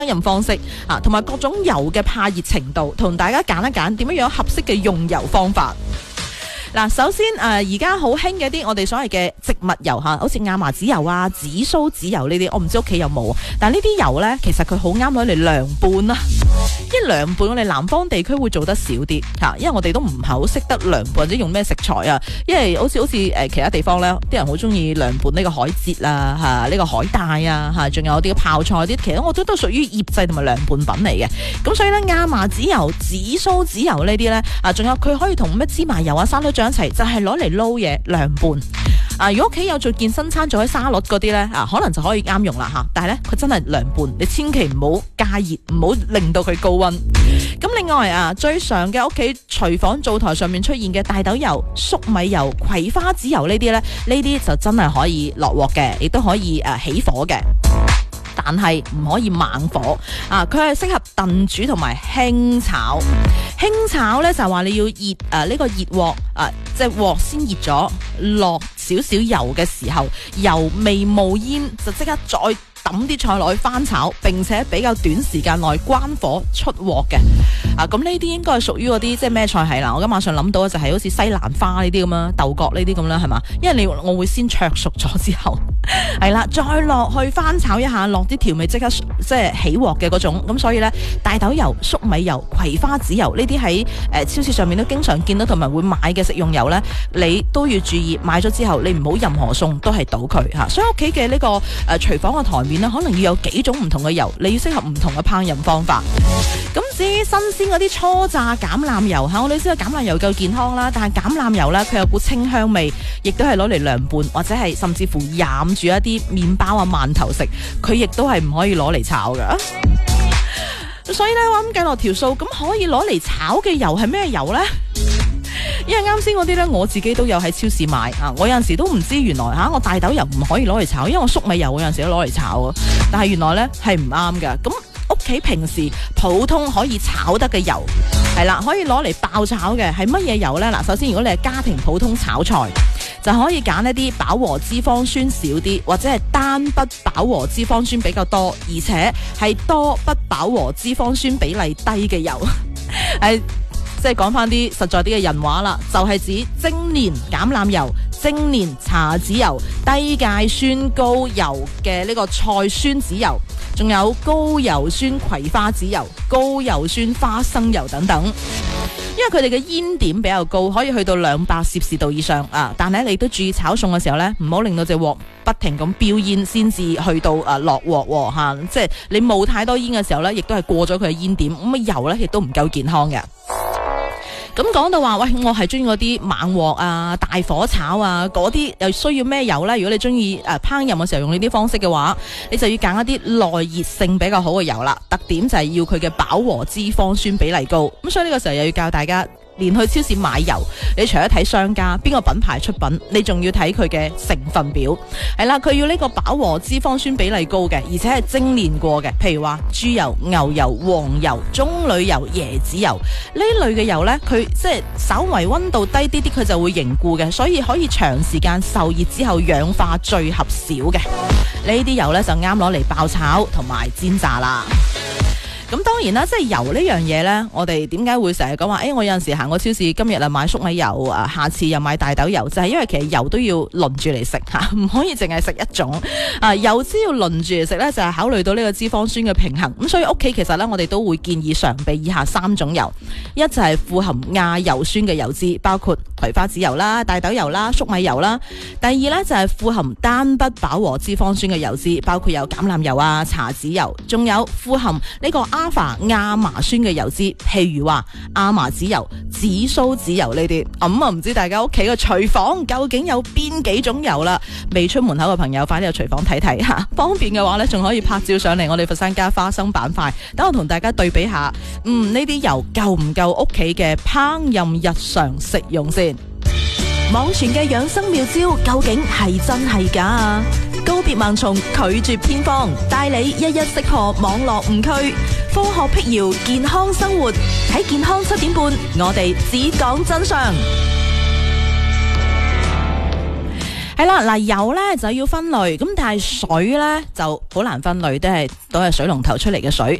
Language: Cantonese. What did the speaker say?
飪方式啊，同埋各種油嘅怕熱程度，同大家揀一揀點樣合適嘅用油方法。嗱，首先而家好興嘅啲我哋所謂嘅植物油嚇，好似亞麻籽油啊、紫蘇籽油呢啲，我唔知屋企有冇。但係呢啲油呢，其實佢好啱攞嚟涼拌啦。一涼拌我哋南方地區會做得少啲嚇，因為我哋都唔係好識得涼拌或者用咩食材啊。因為好似其他地方呢，啲人好中意涼拌呢個海蜇啊嚇，呢個海帶啊嚇，仲有啲泡菜啲，其實我覺得都屬於醃製同埋涼拌品嚟嘅。咁所以呢，亞麻籽油、紫蘇籽油呢啲呢，仲有佢可以同咩芝麻油啊、山律醬一齊，就係攞嚟撈嘢涼拌。如果屋企有做健身餐做喺沙律嗰啲呢，可能就可以啱用啦嚇。但係呢，佢真係涼拌，你千祈唔好加熱，唔好令到佢高溫。咁另外最常嘅屋企廚房灶台上面出現嘅大豆油、粟米油、葵花籽油呢啲呢，呢啲就真係可以落鑊嘅，亦都可以起火嘅。但係唔可以猛火佢係適合燉煮同埋輕炒。輕炒呢就係話你要熱呢個熱鑊即係鑊先熱咗，落少少油嘅時候，油未冒煙就即刻再抌啲菜落去翻炒，並且比較短時間內關火出鑊嘅。咁呢啲應該係屬於嗰啲即係咩菜係啦？我今晚上諗到嘅就係好似西蘭花呢啲咁啦，豆角呢啲咁啦，係嘛？因為我會先灼熟咗之後，係啦，再落去翻炒一下，落啲調味即刻即係起鑊嘅嗰種。咁所以呢，大豆油、粟米油、葵花籽油呢啲喺超市上面都經常見到同埋會買嘅食用油呢，你都要注意買咗之後，你唔好任何餸都係倒佢嚇。所以屋企嘅呢個廚房嘅台面呢，可能要有幾種唔同嘅油，你要適合唔同嘅烹飪方法。咁至於新鮮嗰啲初榨橄欖油我哋知道橄欖油夠健康啦，但係橄欖油呢，佢有股清香味，亦都係攞嚟涼拌或者係甚至乎染住一啲麵包啊、饅頭食，佢亦都係唔可以攞嚟炒噶。所以呢，我諗計落條數，咁可以攞嚟炒嘅油係咩油呢？因為啱先嗰啲呢，我自己都有喺超市買我有陣時都唔知原來我大豆油唔可以攞嚟炒，因為我粟米油有陣時都攞嚟炒，但係原來呢係唔啱噶。咁屋企平時普通可以炒得嘅油係啦，可以攞嚟爆炒嘅係乜嘢油呢？嗱，首先如果你係家庭普通炒菜，就可以揀一啲飽和脂肪酸少啲，或者係單不飽和脂肪酸比較多，而且係多不飽和脂肪酸比例低嘅油。即係講翻啲實在啲嘅人話啦，就係指精煉橄欖油、精煉茶籽油、低芥酸高油嘅呢個菜酸籽油，仲有高油酸葵花籽油、高油酸花生油等等。因為佢哋嘅煙點比較高，可以去到200攝氏度以上但係你都注意炒餸嘅時候呢，唔好令到隻鑊不停咁飆煙，先至去到落鑊吓。即係你冒太多煙嘅時候呢，亦都係過咗佢嘅煙點，咁油呢亦都唔夠健康嘅。咁講到話，喂，我係中意嗰啲猛鑊大火炒嗰啲又需要咩油呢？如果你中意烹飪嘅時候用呢啲方式嘅話，你就要揀一啲耐熱性比較好嘅油啦。特點就係要佢嘅飽和脂肪酸比例高。咁所以呢個時候又要教大家，連去超市買油，你除咗睇商家邊個品牌出品，你仲要睇佢嘅成分表。係啦，佢要呢個飽和脂肪酸比例高嘅，而且係精煉過嘅，譬如話豬油、牛油、黃油、棕櫚油、椰子油呢類嘅油呢，佢即係稍為溫度低啲啲，佢就會凝固嘅，所以可以長時間受熱之後氧化聚合少嘅。呢啲油呢，就啱攞嚟爆炒同埋煎炸啦。咁當然啦，即係油呢樣嘢呢，我哋點解會成日講話？我有陣時行過超市，今日買粟米油，下次又買大豆油，就係因為其實油都要輪住嚟食吓，唔可以淨係食一種。油脂要輪住嚟食呢，就係考慮到呢個脂肪酸嘅平衡。咁所以屋企其實呢，我哋都會建議常備以下3種油，一就係富含亞油酸嘅油脂，包括葵花籽油啦、大豆油啦、粟米油啦。第二呢，就係富含單不飽和脂肪酸嘅油脂，包括有橄欖油茶籽油，仲有富含呢個亞麻酸嘅油脂，譬如話亞麻籽油、紫蘇籽油呢啲。咁唔知大家屋企嘅廚房究竟有邊幾種油啦？未出門口嘅朋友快啲去廚房睇睇吓，方便嘅話呢，仲可以拍照上嚟我哋佛山家花生板塊，等我同大家對比下，呢啲油夠唔夠屋企嘅烹飪日常食用先？網傳嘅養生妙招究竟係真係假啊？告別盲從，拒絕偏方，帶你一一識破網絡誤區，科學闢謠健康生活。喺健康7點半，我哋只講真相。 係啦，嗱，油咧就要分類，咁但係水咧就好難分類，都係水龍頭出嚟嘅水。